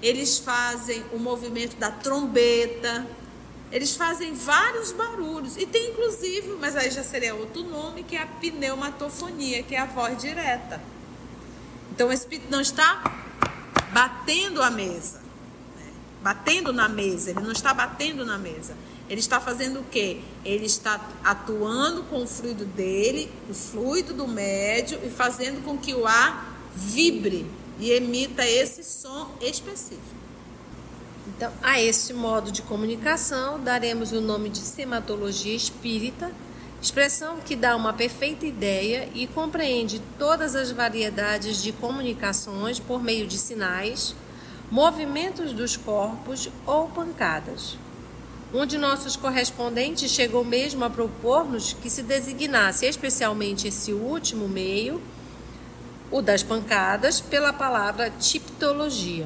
eles fazem o movimento da trombeta, eles fazem vários barulhos. E tem inclusive, mas aí já seria outro nome, que é a pneumatofonia, que é a voz direta. Então o espírito não está batendo a mesa, né? Batendo na mesa, ele não está batendo na mesa. Ele está fazendo o quê? Ele está atuando com o fluido dele, o fluido do médium, e fazendo com que o ar vibre e emita esse som específico. Então, a esse modo de comunicação daremos o nome de sematologia espírita, expressão que dá uma perfeita ideia e compreende todas as variedades de comunicações por meio de sinais, movimentos dos corpos ou pancadas. Um de nossos correspondentes chegou mesmo a propor-nos que se designasse especialmente esse último meio, o das pancadas, pela palavra tiptologia.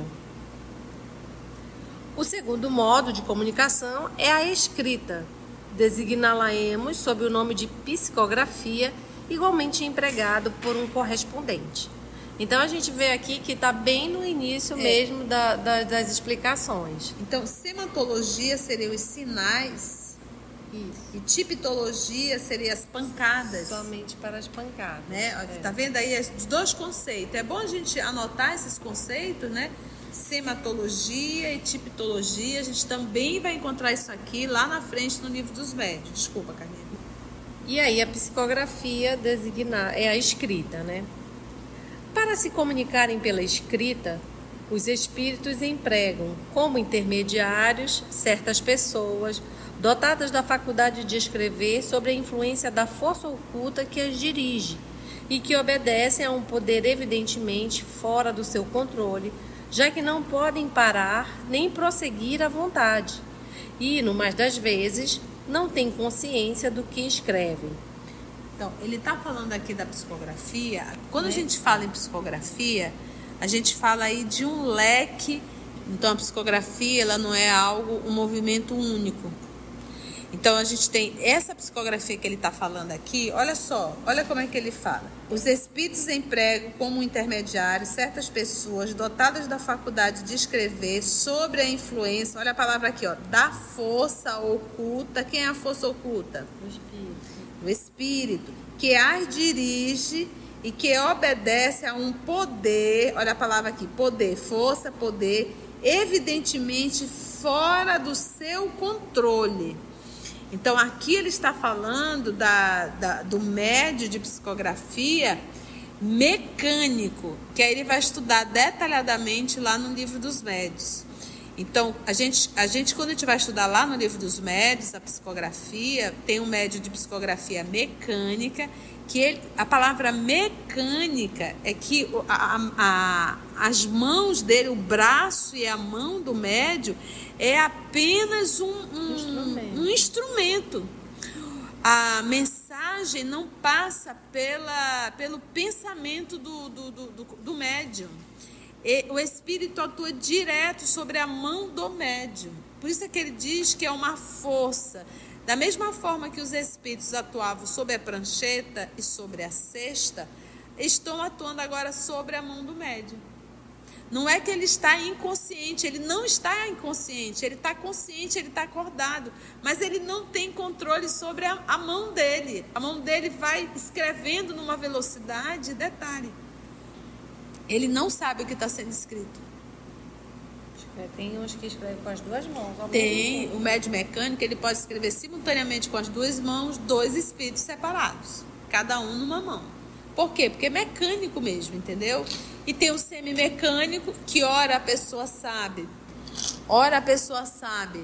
O segundo modo de comunicação é a escrita. Designá-la-emos sob o nome de psicografia, igualmente empregado por um correspondente. Então, a gente vê aqui que está bem no início mesmo das explicações. Então, sematologia seriam os sinais. Isso. E tiptologia seriam as pancadas. Somente para as pancadas. Né? Tá vendo aí os dois conceitos? É bom a gente anotar esses conceitos, né? Sematologia e tiptologia. A gente também vai encontrar isso aqui lá na frente no livro dos médiuns. Desculpa, Carlinhos. E aí a psicografia é a escrita, né? Para se comunicarem pela escrita, os espíritos empregam como intermediários certas pessoas dotadas da faculdade de escrever sob a influência da força oculta que as dirige e que obedecem a um poder evidentemente fora do seu controle, já que não podem parar nem prosseguir à vontade e, no mais das vezes, não têm consciência do que escrevem. Então, ele está falando aqui da psicografia. Quando a gente fala em psicografia, a gente fala aí de um leque. Então, a psicografia, ela não é um movimento único. Então, a gente tem essa psicografia que ele está falando aqui. Olha só, olha como é que ele fala. Os espíritos empregam como intermediários certas pessoas dotadas da faculdade de escrever sobre a influência, olha a palavra aqui, ó, da força oculta. Quem é a força oculta? O espírito. O espírito, que as dirige e que obedece a um poder, olha a palavra aqui, poder, força, poder, evidentemente fora do seu controle. Então, aqui ele está falando do médio de psicografia mecânico, que aí ele vai estudar detalhadamente lá no livro dos médios. Então, a gente quando a gente vai estudar lá no livro dos médios, a psicografia, tem um médio de psicografia mecânica, que a palavra mecânica é que as mãos dele, o braço e a mão do médio é apenas um instrumento. A mensagem não passa pelo pensamento do médium. O espírito atua direto sobre a mão do médium. Por isso é que ele diz que é uma força. Da mesma forma que os espíritos atuavam sobre a prancheta e sobre a cesta, estão atuando agora sobre a mão do médium. Não é que ele está inconsciente, ele não está inconsciente, ele está consciente, ele está acordado, mas ele não tem controle sobre a mão dele. A mão dele vai escrevendo numa velocidade, detalhe. Ele não sabe o que está sendo escrito. Tem uns que escrevem com as duas mãos. Tem, o médium mecânico, ele pode escrever simultaneamente com as duas mãos, dois espíritos separados, cada um numa mão. Por quê? Porque é mecânico mesmo, entendeu? E tem o semimecânico, que ora a pessoa sabe. Ora a pessoa sabe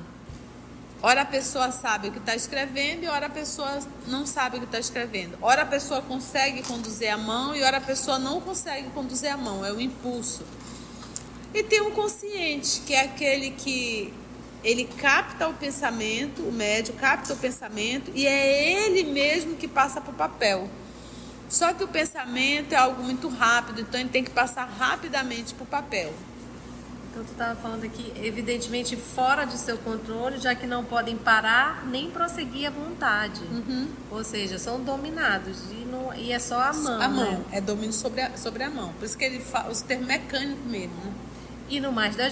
o que está escrevendo e ora a pessoa não sabe o que está escrevendo. Ora a pessoa consegue conduzir a mão e ora a pessoa não consegue conduzir a mão, é o impulso. E tem um consciente, que é aquele que ele capta o pensamento, o médium capta o pensamento e é ele mesmo que passa para o papel. Só que o pensamento é algo muito rápido, então ele tem que passar rapidamente para o papel. Então, tu estava falando aqui, evidentemente, fora de seu controle, já que não podem parar nem prosseguir à vontade. Uhum. Ou seja, são dominados. E é só a mão. A mão, né? é domínio sobre a mão. Por isso que ele fala os termos mecânicos mesmo, né? E no mais das